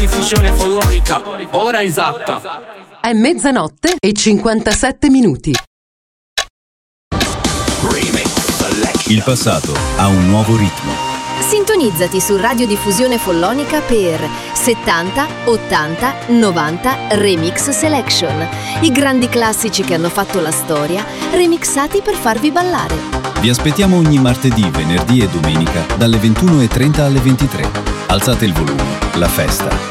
Radiodiffusione follonica, ora esatta. È mezzanotte e 57 minuti. Il passato ha un nuovo ritmo. Sintonizzati su Radiodiffusione Follonica per 70, 80, 90 Remix Selection. I grandi classici che hanno fatto la storia, remixati per farvi ballare. Vi aspettiamo ogni martedì, venerdì e domenica dalle 21:30 alle 23. Alzate il volume, la festa